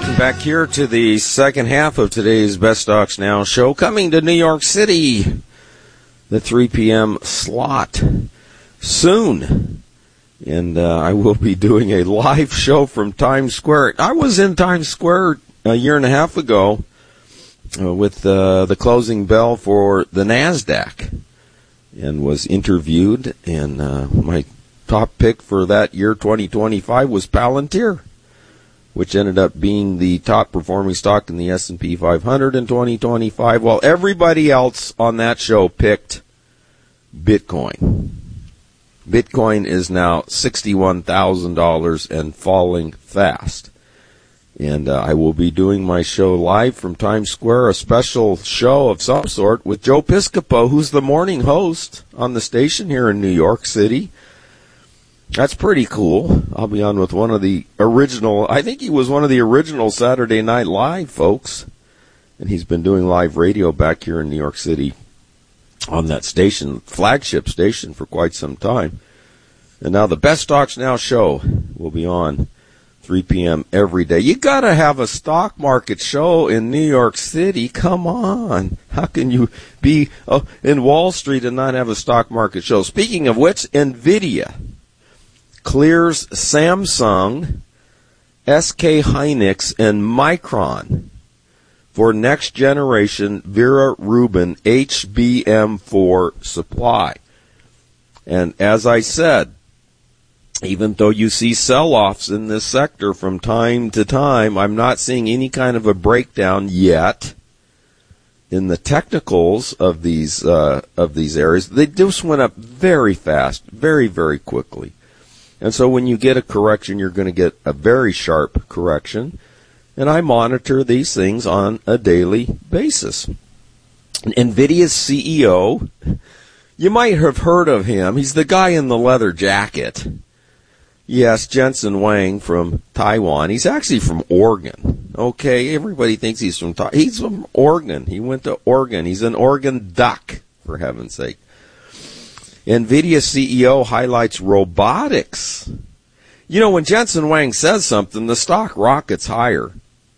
Welcome back here to the second half of today's Best Stocks Now show, coming to New York City, the 3 p.m. slot soon. And I will be doing a live show from Times Square. I was in Times Square a year and a half ago with the closing bell for the NASDAQ and was interviewed. And my top pick for that year, 2025, was Palantir, which ended up being the top performing stock in the S&P 500 in 2025, while everybody else on that show picked Bitcoin. Bitcoin is now $61,000 and falling fast. And I will be doing my show live from Times Square, a special show of some sort with Joe Piscopo, who's the morning host on the station here in New York City. That's pretty cool. I'll be on with one of the original, I think he was one of the original Saturday Night Live folks. And he's been doing live radio back here in New York City on that station, flagship station, for quite some time. And now the Best Stocks Now show will be on 3 p.m. every day. You gotta have a stock market show in New York City. Come on. How can you be in Wall Street and not have a stock market show? Speaking of which, NVIDIA clears Samsung, SK Hynix, and Micron for next generation Vera Rubin HBM4 supply. And as I said, even though you see sell-offs in this sector from time to time, I'm not seeing any kind of a breakdown yet in the technicals of these areas. They just went up very fast, very, very quickly. And so when you get a correction, you're going to get a very sharp correction. And I monitor these things on a daily basis. NVIDIA's CEO, you might have heard of him. He's the guy in the leather jacket. Yes, Jensen Huang from Taiwan. He's actually from Oregon. Okay, everybody thinks he's from Taiwan. He's from Oregon. He went to Oregon. He's an Oregon duck, for heaven's sake. NVIDIA CEO highlights robotics. You know, when Jensen Huang says something, the stock rockets higher.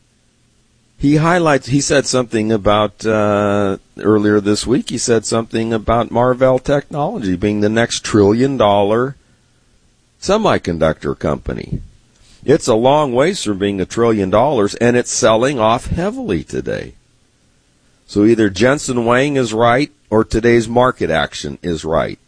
He said something about, earlier this week, he said something about Marvell Technology being the next $1 trillion semiconductor company. It's a long ways from being $1 trillion, and it's selling off heavily today. So either Jensen Huang is right, or today's market action is right.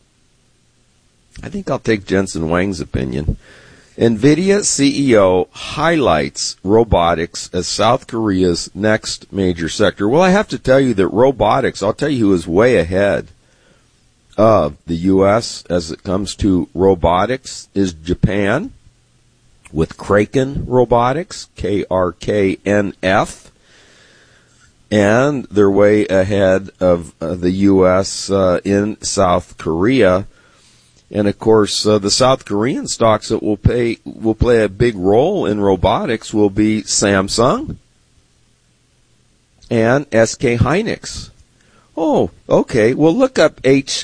I think I'll take Jensen Huang's opinion. NVIDIA CEO highlights robotics as South Korea's next major sector. Well, I have to tell you that robotics, I'll tell you who is way ahead of the U.S. as it comes to robotics is Japan with Kraken Robotics, KRKNF. And they're way ahead of the U.S. In South Korea. And of course, the South Korean stocks that will play a big role in robotics will be Samsung and SK Hynix. Oh, okay. Well, look up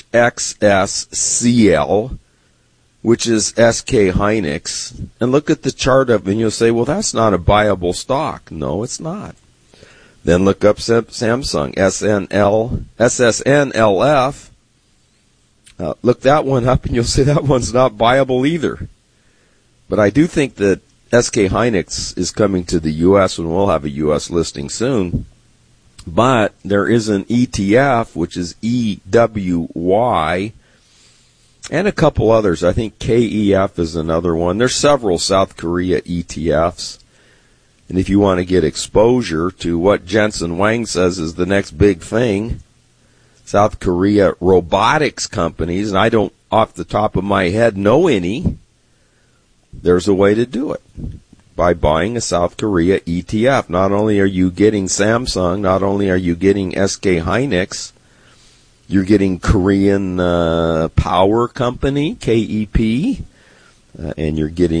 HXSCL, which is SK Hynix, and look at the chart of it, and you'll say, well, that's not a buyable stock. No, it's not. Then look up Samsung, SSNLF. Look that one up, and you'll say that one's not buyable either. But I do think that SK Hynix is coming to the U.S., and we'll have a U.S. listing soon. But there is an ETF, which is EWY, and a couple others. I think KEF is another one. There's several South Korea ETFs. And if you want to get exposure to what Jensen Huang says is the next big thing, South Korea robotics companies, and I don't off the top of my head know any, there's a way to do it by buying a South Korea ETF. Not only are you getting Samsung, not only are you getting SK Hynix, you're getting Korean Power Company, KEP, and you're getting